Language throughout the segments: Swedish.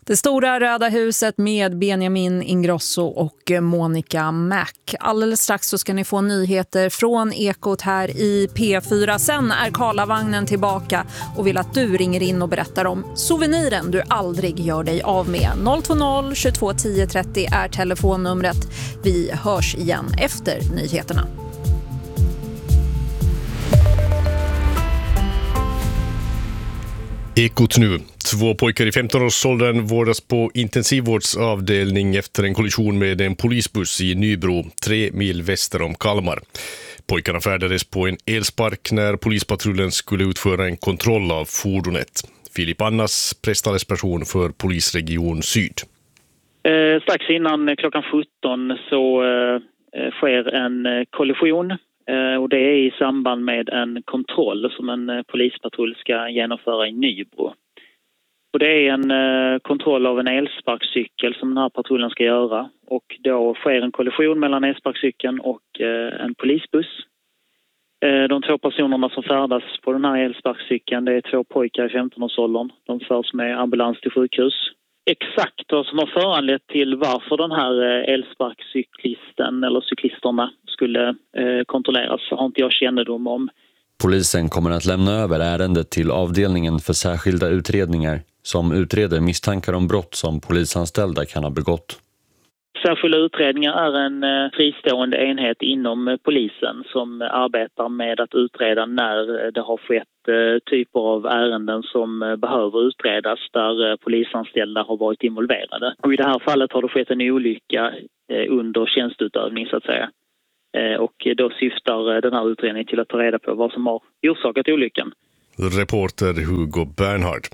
Det stora röda huset med Benjamin Ingrosso och Monica Mac. Alldeles strax så ska ni få nyheter från Ekot här i P4. Sen är Karlavagnen tillbaka och vill att du ringer in och berättar om souveniren du aldrig gör dig av med. 020 22 10 30 är telefonnumret. Vi hörs igen efter nyheterna. Ekot nu. 2 pojkar i 15-årsåldern vårdas på intensivvårdsavdelning efter en kollision med en polisbuss i Nybro, 3 mil väster om Kalmar. Pojkarna färdades på en elspark när polispatrullen skulle utföra en kontroll av fordonet. Filip Annas, presstalesperson för Polisregion Syd. Strax innan klockan 17 så sker en kollision. Och det är i samband med en kontroll som en polispatrull ska genomföra i Nybro. Och det är en kontroll av en elsparkcykel som den här patrullen ska göra. Och då sker en kollision mellan elsparkcykeln och en polisbuss. De 2 personerna som färdas på den här elsparkcykeln, det är 2 pojkar i 15-årsåldern. De förs med ambulans till sjukhus. Exakt vad som har föranlett till varför den här elsparkcyklisten eller cyklisterna skulle kontrolleras har inte jag kännedom om. Polisen kommer att lämna över ärendet till avdelningen för särskilda utredningar som utreder misstankar om brott som polisanställda kan ha begått. Särskilda utredningar är en fristående enhet inom polisen som arbetar med att utreda när det har skett typer av ärenden som behöver utredas där polisanställda har varit involverade. Och i det här fallet har det skett en olycka under tjänstutövning så att säga. Och då syftar den här utredningen till att ta reda på vad som har orsakat olyckan. Reporter Hugo Bernhard.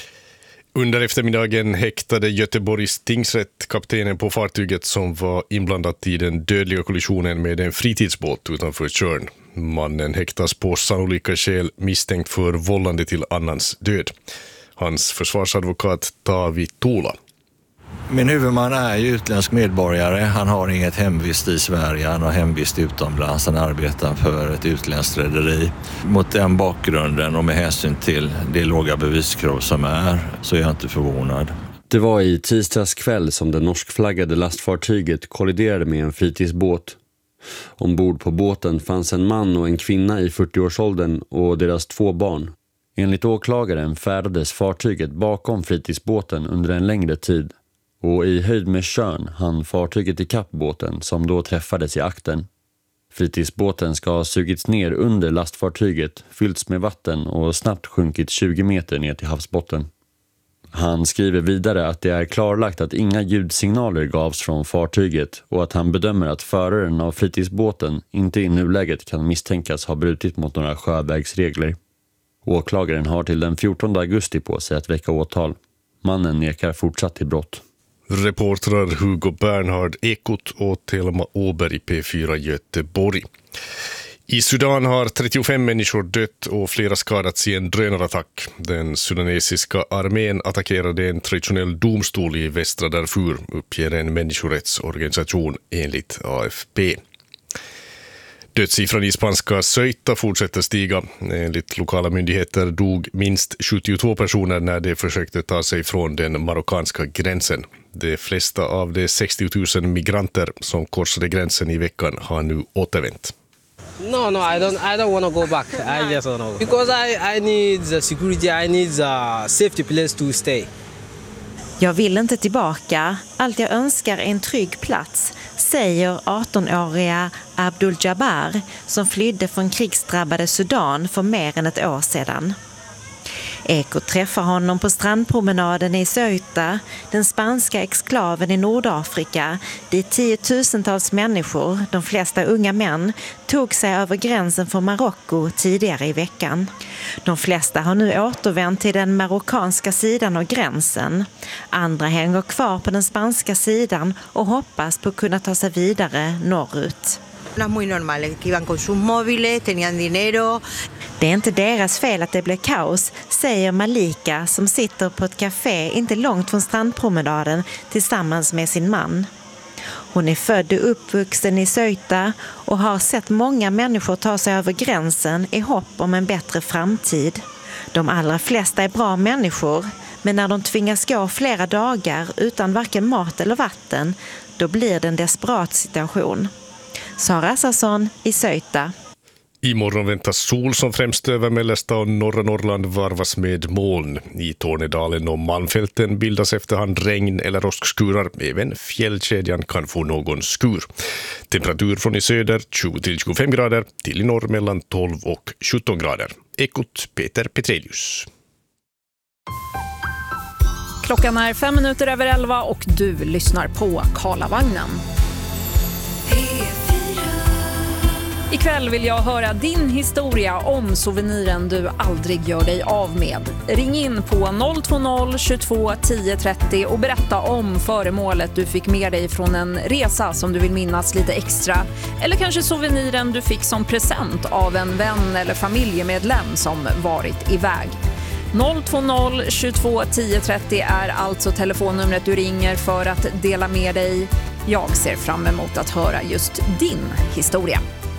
Under eftermiddagen häktade Göteborgs tingsrätt kaptenen på fartyget som var inblandat i den dödliga kollisionen med en fritidsbåt utanför Tjörn. Mannen häktas på sannolika skäl misstänkt för vållande till annans död. Hans försvarsadvokat Tavi Tola. Min huvudman är ju utländsk medborgare. Han har inget hemvist i Sverige, han har hemvist utomlands. Han arbetar för ett utländskt rederi. Mot den bakgrunden och med hänsyn till det låga beviskrav som är så är jag inte förvånad. Det var i tisdags kväll som det norskflaggade lastfartyget kolliderade med en fritidsbåt. Ombord på båten fanns en man och en kvinna i 40-årsåldern och deras 2 barn. Enligt åklagaren färdades fartyget bakom fritidsbåten under en längre tid. Och i höjd med Tjörn hann fartyget i kappbåten som då träffades i akten. Fritidsbåten ska ha sugits ner under lastfartyget, fyllts med vatten och snabbt sjunkit 20 meter ner till havsbotten. Han skriver vidare att det är klarlagt att inga ljudsignaler gavs från fartyget och att han bedömer att föraren av fritidsbåten inte i nuläget kan misstänkas ha brutit mot några sjövägsregler. Åklagaren har till den 14 augusti på sig att väcka åtal. Mannen nekar fortsatt till brott. Reportrar Hugo Bernhard, Ekot och Telma Åberg, P4 Göteborg. I Sudan har 35 människor dött och flera skadats i en drönarattack. Den sudanesiska armén attackerade en traditionell domstol i västra Darfur, uppger en människorättsorganisation enligt AFP. Dödssiffran i spanska Ceuta fortsätter stiga. Enligt lokala myndigheter dog minst 72 personer när de försökte ta sig från den marockanska gränsen. De flesta av de 60 000 migranter som korsade gränsen i veckan har nu återvänt. No, I don't want to go back. I just don't know. Because I need the security, I need the safety place to stay. Jag vill inte tillbaka. Allt jag önskar är en trygg plats, säger 18-åriga Abdul Jabbar som flydde från krigsdrabbade Sudan för mer än ett år sedan. Ekot träffar honom på strandpromenaden i Ceuta, den spanska exklaven i Nordafrika, dit 10 000-tals människor, de flesta unga män, tog sig över gränsen från Marocko tidigare i veckan. De flesta har nu återvänt till den marockanska sidan av gränsen. Andra hänger kvar på den spanska sidan och hoppas på att kunna ta sig vidare norrut. Det är inte deras fel att det blev kaos, säger Malika som sitter på ett café inte långt från strandpromenaden tillsammans med sin man. Hon är född och uppvuxen i Ceuta och har sett många människor ta sig över gränsen i hopp om en bättre framtid. De allra flesta är bra människor, Men när de tvingas gå flera dagar utan varken mat eller vatten, då blir det en desperat situation. Sara Assarsson i Söjta. Imorgon väntas sol som främst över mellersta och norra Norrland varvas med moln. I Tornedalen och Malmfälten bildas efterhand regn eller åskskurar. Även fjällkedjan kan få någon skur. Temperatur från i söder 20-25 grader, till i norr mellan 12 och 17 grader. Ekot Peter Petrelius. Klockan är 5 minuter över 11 och du lyssnar på Karlavagnen. Ikväll vill jag höra din historia om souveniren du aldrig gör dig av med. Ring in på 020 22 10 30 och berätta om föremålet du fick med dig från en resa som du vill minnas lite extra. Eller kanske souveniren du fick som present av en vän eller familjemedlem som varit iväg. 020 22 10 30 är alltså telefonnumret du ringer för att dela med dig. Jag ser fram emot att höra just din historia.